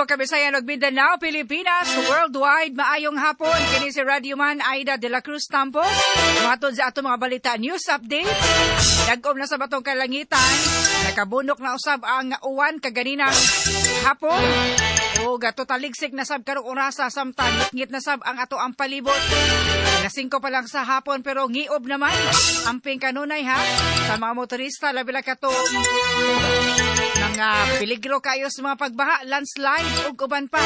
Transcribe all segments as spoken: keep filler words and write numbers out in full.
Cebu, Kabisayan ug Mindanao, Pilipinas, worldwide, maayong hapon. Kini si Radio Man Aida de la Cruz Tampos. Matod sa ato mga balita news update. Dagom na sa batong kalangitan, nakabunok na usab ang uwan kaganinang hapon. O gato taligsik na sab karong orasa samtang ngit na sab ang ato ang palibot. Nasingko pa lang sa hapon pero ngiob naman. Amping kanunay ha sa mga motorista labi la kato mga peligro kayo sa mga pagbaha, landslide ug uban pa.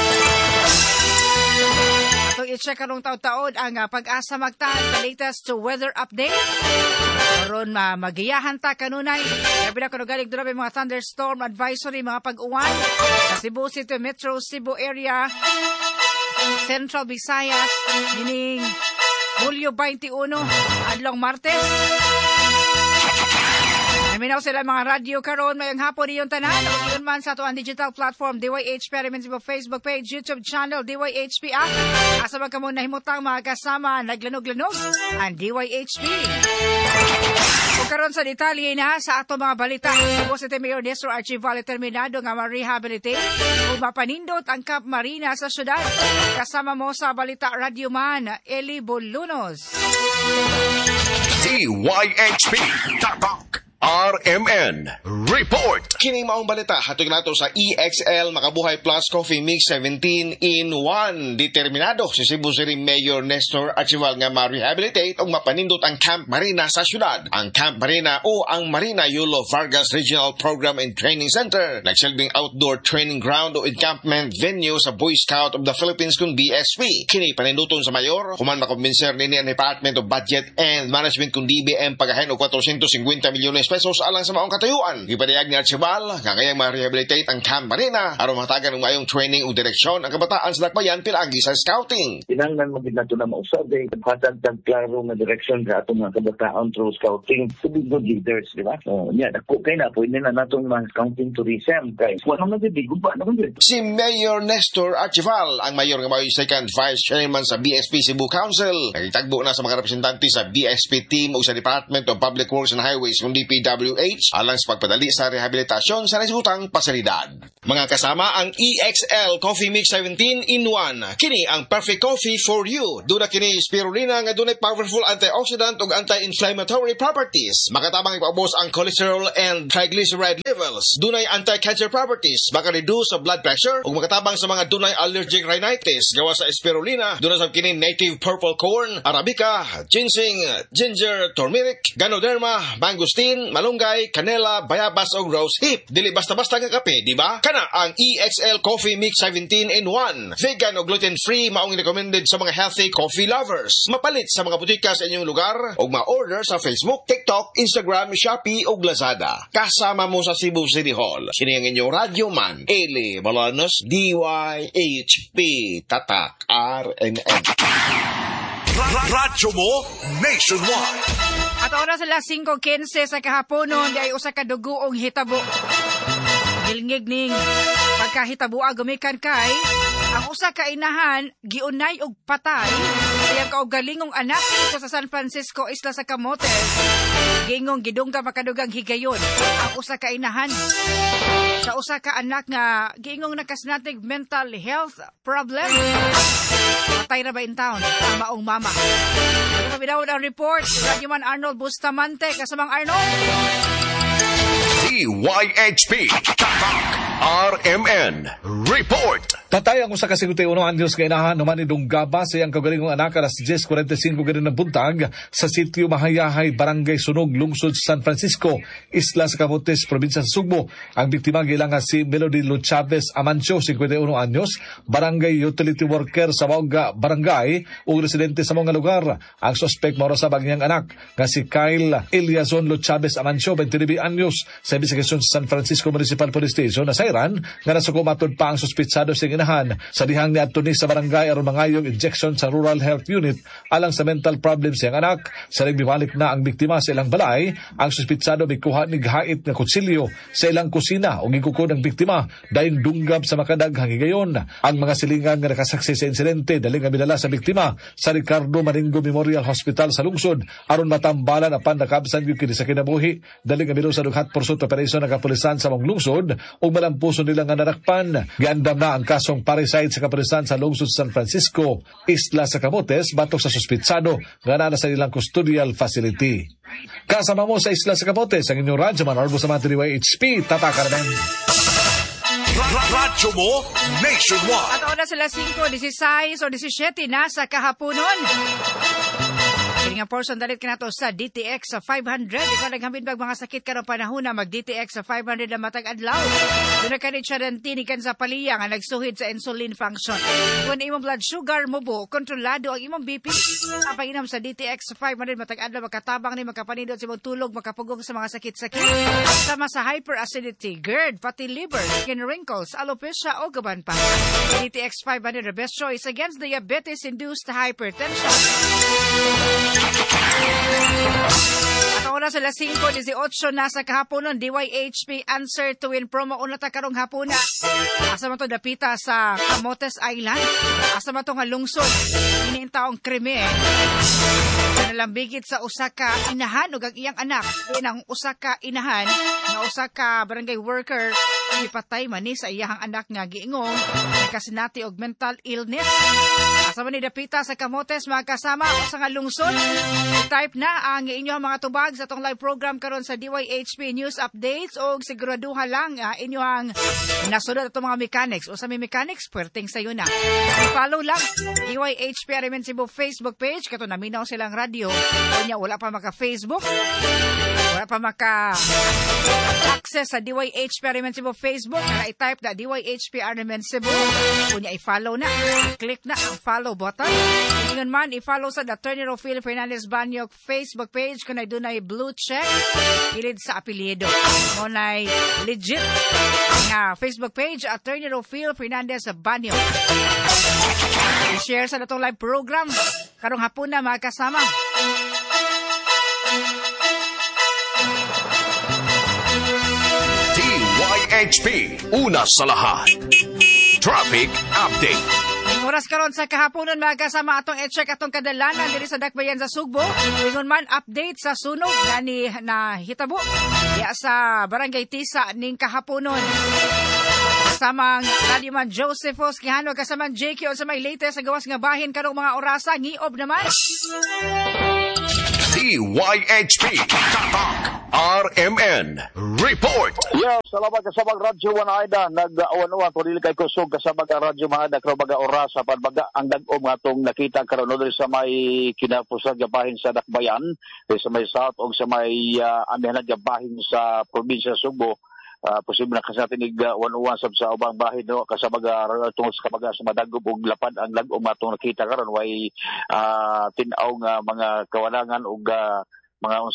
Ato i-check karong taon-taon ang uh, pag-asa magtaan sa latest to weather update. Karon ma uh, magiyahan ta kanunay. Labi na kuno galing dura mga thunderstorm advisory, mga pag-uwan sa Cebu City, Metro Cebu area, Central Visayas, meaning Hulyo twenty-one, adlong Martes. Naminaw sila mga radyo karon mayang hapon niyon tanan. O yun man sa ito ang digital platform D Y H P Arimensibo Facebook page, YouTube channel D Y H P app. Asa man kamo nahimutang mga kasama naglanog-lanog ang D Y H P. O karon sa detalye na sa ato mga balita. Cebu City Mayor Nestor Archivale terminado nga ma-rehabilitate o mapanindot ang Camp Marina sa syudad. Kasama mo sa balita Radio Man Eli Bolunos. D Y H P Tapak R M N Report. Kining maong balita hatog nato sa E X L Makabuhay Plus Coffee Mix seventeen in one. Determinado si Cebu City Mayor Nestor Archival nga ma-rehabilitate o mapanindot ang Camp Marina sa syudad. Ang Camp Marina o ang Marina Yulo Vargas Regional Program and Training Center nagsilbing outdoor training ground o encampment venue sa Boy Scout of the Philippines kung B S P. Kini paninduton sa mayor human makumbinser nini ang Department of Budget and Management kung D B M pagahen og four hundred fifty milyones pesos alang sa maong katayuan. Gipadayag ni Archibal nga kayang ma-rehabilitate ang Camp Marina aron matagan ng mayong training o direksyon ang kabataan sa dakbayan pilagi sa scouting. Kinahanglan mo gid nato na mausab eh hatag tag klaro nga direksyon sa atong mga kabataan through scouting to be good leaders, di ba? Oh, yeah, dako kay na pwede na natong mga scouting tourism kay wala man gid guba na gid. Si Mayor Nestor Archival ang mayor nga mao'y second vice chairman sa B S P Cebu Council. Nagitagbo na sa mga representante sa B S P team o sa Department of Public Works and Highways kung D P W H alang sa pagpadali sa rehabilitasyon sa nasibutang pasilidad. Mga kasama ang E X L Coffee Mix seventeen in one. Kini ang perfect coffee for you. Duna kini spirulina nga dunay powerful antioxidant ug anti-inflammatory properties. Makatabang ipaubos ang cholesterol and triglyceride levels. Dunay anti-cancer properties. Maka-reduce sa blood pressure ug makatabang sa mga dunay allergic rhinitis. Gawa sa spirulina, duna sa kini native purple corn, arabica, ginseng, ginger, turmeric, ganoderma, mangosteen, malunggay, kanela, bayabas o rose hip. Dili basta-basta nga kape, di ba? Kana ang E X L Coffee Mix seventeen in one. Vegan o gluten-free maong recommended sa mga healthy coffee lovers. Mapalit sa mga butika sa inyong lugar o ma-order sa Facebook, TikTok, Instagram, Shopee o Lazada. Kasama mo sa Cebu City Hall. Kini ang inyong Radio Man, Eli Bolanos, D Y H P Tatak R M N. Radyo mo nationwide. At oras sila five fifteen sa kahaponon, di ay usa ka duguong hitabo. Gilngig ning pagkahitaboa gumikan kay ang usa ka inahan giunay og patay sayang kaugalingong anak dito sa San Francisco, isla sa Camotes. Gingong gidungga makadugang higayon ang usa ka inahan sa usa ka anak nga giingong nakasnatig mental health problem. Patay na ba in town ang maong mama? Pabidawon ang report Radio Man Arnold Bustamante. Kasamang Arnold, D Y H P R M N Report. Patay ang usa ka singutayuno anyos nga inahan human ni Dunggaba sa iyang kaugalingong anak alas ten forty-five gani ng buntag sa sitio Mahayahay, Barangay Sunog, Lungsod San Francisco, Isla sa Camotes, Probinsya sa Sugbo. Ang biktima gilang si Melody Lo Chavez Amancio, fifty-one anyos, barangay utility worker sa Maongga Barangay ug residente sa mga lugar. Ang suspect mao sa bagyang anak nga si Kyle Eliazon Lo Chavez Amancio, twenty-nine anyos, sa investigasyon sa San Francisco Municipal Police Station na sayran nga nasukumatod pa ang suspitsado sa inahan sa dihang ni Anthony sa barangay aron mangayong injection sa Rural Health Unit alang sa mental problems siyang anak. Sa nagbibalik na ang biktima sa ilang balay, ang suspitsado may kuha ni gahait na kutsilyo sa ilang kusina o gikukod ang biktima dahil dunggab sa makadaghang higayon. Ang mga silingan nga nakasaksi sa insidente dali nga binala sa biktima sa Ricardo Maringo Memorial Hospital sa lungsod aron matambalan apan nakabsan gyud kini sa kinabuhi dali nga binusa dughat pursuit operation ng kapulisan sa mong lungsod ug malam ang puso nila nga narakpan. Giandam na ang kasong parricide sa kapulisan sa lungsod San Francisco, Isla sa Camotes, batok sa suspitsado nga na sa ilang custodial facility. Kasama mo sa Isla sa Camotes ang inyong radyo man Arbo sa mga D Y H P Tataka naman. Radyo mo nationwide. At oras sila five, sixteen o seventeen na sa kahaponon. Kini nga portion dalit kinato sa D T X sa five hundred. Ikaw naghambin bag mga sakit karong panahon na mag-D T X sa five hundred na matag adlaw. Doon na kanit siya ng tinikan sa paliya nga nagsuhid sa insulin function. Kung imong blood sugar mo bo, kontrolado ang imong B P. Ang pag-inom sa D T X sa five hundred matag adlaw, makatabang ni makapanindot sa imong tulog, makapugong sa mga sakit-sakit. Sama sa hyperacidity, GERD, pati liver, skin wrinkles, alopecia o gaban pa. D T X five hundred the best choice against diabetes-induced hypertension. At oras sila five, eighteen na sa kahaponon, D Y H P Answer to Win promo unata karong hapuna. Asa man to dapita sa Camotes Island. Asa man to nga lungsod. Iniin taong krime. Nalambigit sa usa ka inahan ug ang iyang anak. Din ang usa ka inahan nga usa ka barangay worker ipatay man ni sa iyang anak nga giingong nakasinati og mental illness. Asa man ni dapita sa Camotes mga kasama usa nga lungsod. Type na ang inyong mga tubag sa tong live program karon sa D Y H P News Updates o siguraduha lang uh, inyong nasunod atong mga mechanics o sa may mechanics puwerteng sayo na. I-follow lang D Y H P R M N Cebu Facebook page kato naminaw silang radio o niya wala pa maka Facebook wala pa maka access sa D Y H P R M N Cebu Facebook na i-type na D Y H P R M N Cebu o niya i-follow na click na ang follow button. Ingon man i-follow sa Attorney Rofil Fernandez Banyok Facebook page kung ay dunay blue check ilid sa apelyido. Mo nay legit nga Facebook page Attorney Rofil Fernandez Banyok. I-share sa natong live program karong hapon na mga kasama. D Y H P, una sa lahat. Traffic Update. Oras karon sa kahaponon mga kasama atong i-check atong kadalanan diri sa Dakbayan sa Sugbo. Ingon man update sa sunog na ni na hitabo diya sa Barangay Tisa ning kahaponon. Kasamang Radyoman Josephos Quijano kasamang J K o sa may latest sa gawas nga bahin karong mga orasa ngiob naman. D Y H P R M N Report. Yes, salamat kasabang Radyo Manada. Nag-awan-awan kung dili kay kusog kasabang Radyo Manada karon baga orasa pagbaga ang dag-om nga atong nakita karon diri sa may kinapusag gabahin sa Dakbayan, sa may south o sa may uh, amihanag gabahin sa probinsya sa Sugbo. Uh, posible na kasi natin ig-awan-awan sab sa ubang bahin no kasabaga tungod sa kabaga sa madagom og lapad ang dag-om nga atong nakita karon way uh, tin-aw nga mga kawalangan og uh, mga